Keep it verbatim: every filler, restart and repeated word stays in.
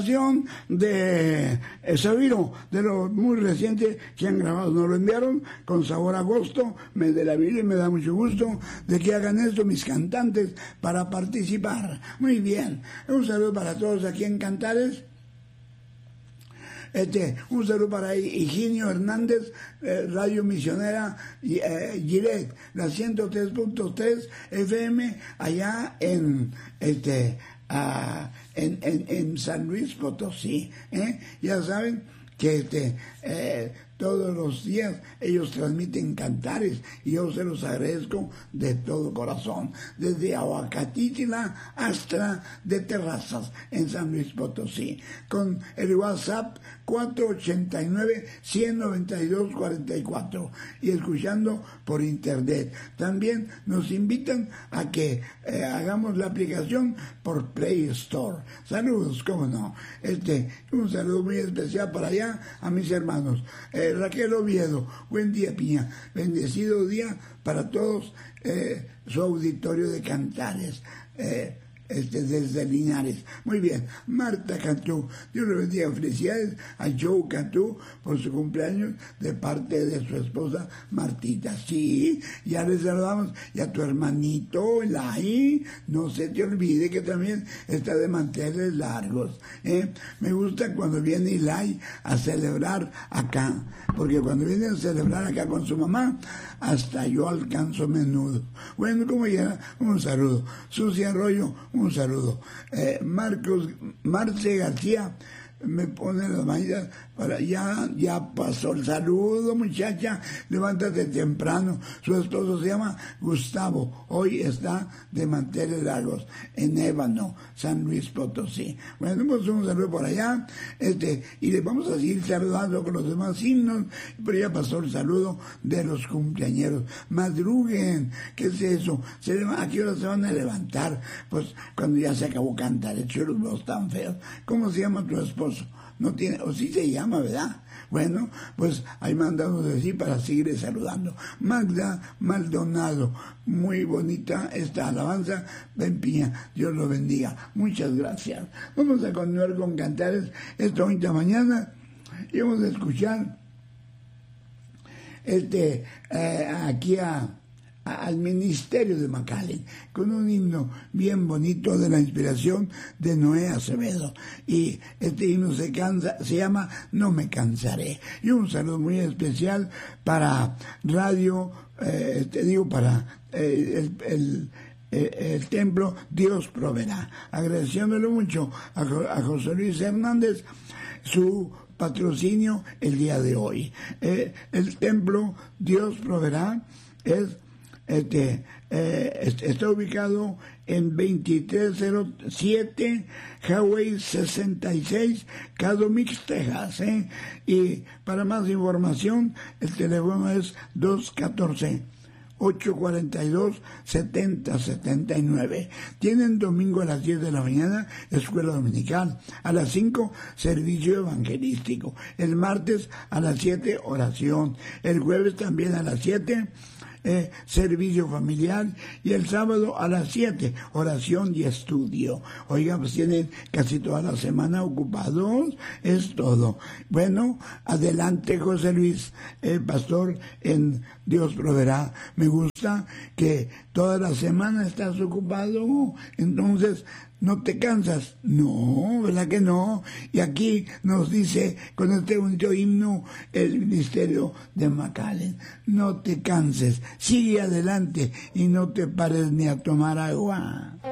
de eh, Sabino, de lo muy reciente que han grabado, nos lo enviaron con sabor a agosto, mes de la Biblia, y me da mucho gusto de que hagan esto mis cantantes para participar. Muy bien, un saludo para todos aquí en Cantares. Este, un saludo para Higinio Hernández, eh, Radio Misionera eh, Gilet, la ciento tres punto tres F M, allá en este uh, en, en, en San Luis Potosí. ¿eh? Ya saben que este eh, todos los días ellos transmiten Cantares y yo se los agradezco de todo corazón, desde Aguacatítila hasta de Terrazas en San Luis Potosí, con el WhatsApp cuatro ochenta y nueve, ciento noventa y dos, cuarenta y cuatro y escuchando por internet. También nos invitan a que eh, hagamos la aplicación por Play Store. Saludos, cómo no. Este, un saludo muy especial para allá a mis hermanos. Eh, Raquel Oviedo, buen día, Piña, bendecido día para todos, eh, su auditorio de Cantares, eh, este, desde Linares. Muy bien, Marta Cantú, Dios le bendiga, felicidades a Joe Cantú por su cumpleaños de parte de su esposa Martita. Sí, ya le saludamos, y a tu hermanito Lai, no se te olvide que también está de manteles largos. ¿eh? Me gusta cuando viene Lai a celebrar acá, porque cuando viene a celebrar acá con su mamá, hasta yo alcanzo menudo. Bueno, como ya, un saludo. Sucia Arroyo, un saludo. Eh, Marcos, Marce García, me pone las mañanas para ya, ya pasó el saludo, muchacha, levántate temprano. Su esposo se llama Gustavo, hoy está de manteles largos en Ébano, San Luis Potosí. Bueno, pues un saludo por allá, este, y le vamos a seguir saludando con los demás signos, pero ya pasó el saludo de los cumpleañeros. Madruguen, ¿qué es eso? ¿Se leva, ¿A qué hora se van a levantar? Pues cuando ya se acabó cantar, hecho los dos tan feos. ¿Cómo se llama tu esposo? No tiene, o sí se llama, ¿verdad? Bueno, pues ahí mandamos decir para seguir saludando. Magda Maldonado, muy bonita esta alabanza. Ben Piña, Dios lo bendiga. Muchas gracias. Vamos a continuar con Cantares esta bonita mañana y vamos a escuchar este eh, aquí a al ministerio de McAllen, con un himno bien bonito de la inspiración de Noé Acevedo, y este himno se, cansa, se llama No me cansaré, y un saludo muy especial para Radio, eh, te digo, para eh, el, el el templo Dios Proveerá, agradeciéndole mucho a, a José Luis Hernández su patrocinio el día de hoy. Eh, el templo Dios Proveerá es Este, eh, está ubicado en veintitrés cero siete Highway sesenta y seis, Cadomix, Texas. ¿eh? Y para más información, el teléfono es dos uno cuatro, ocho cuatro dos, siete cero siete nueve. Tienen domingo a las diez de la mañana, escuela dominical. A las cinco, servicio evangelístico. El martes a las siete, oración. El jueves también a las siete, Eh, servicio familiar, y el sábado a las siete, oración y estudio. Oiga, pues tienen casi toda la semana ocupados, es todo. Bueno, adelante José Luis, eh, pastor en Dios Proveerá. Me gusta que toda la semana estás ocupado, entonces ¿no te cansas? No, ¿verdad que no? Y aquí nos dice con este bonito himno el ministerio de McAllen: no te canses, sigue adelante y no te pares ni a tomar agua.